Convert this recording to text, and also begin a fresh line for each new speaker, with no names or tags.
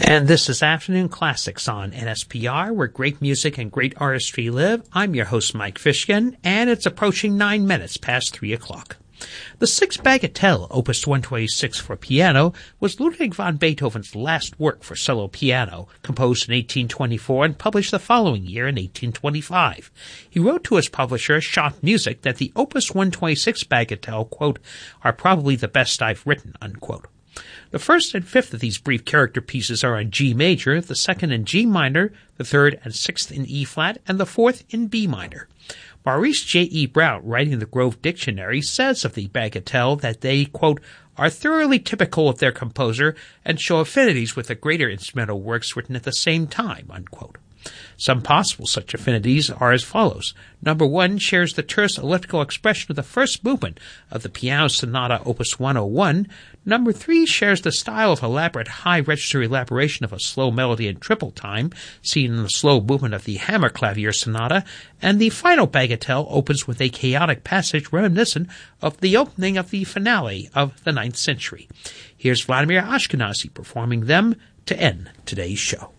And this is Afternoon Classics on NSPR, where great music and great artistry live. I'm your host, Mike Fishkin, and it's approaching 9 minutes past 3 o'clock. The Sixth Bagatelle, Opus 126 for piano, was Ludwig van Beethoven's last work for solo piano, composed in 1824 and published the following year in 1825. He wrote to his publisher, Schott Music, that the Opus 126 Bagatelle, quote, are probably the best I've written, unquote. The first and fifth of these brief character pieces are in G major, the second in G minor, the third and sixth in E flat, and the fourth in B minor. Maurice J.E. Brown, writing the Grove Dictionary, says of the Bagatelle that they, quote, are thoroughly typical of their composer and show affinities with the greater instrumental works written at the same time, unquote. Some possible such affinities are as follows. Number 1 shares the terse elliptical expression of the first movement of the Piano Sonata Opus 101. Number 3 shares the style of elaborate high-register elaboration of a slow melody in triple time, seen in the slow movement of the Hammerklavier Sonata. And the final Bagatelle opens with a chaotic passage reminiscent of the opening of the finale of the 9th century. Here's Vladimir Ashkenazy performing them to end today's show.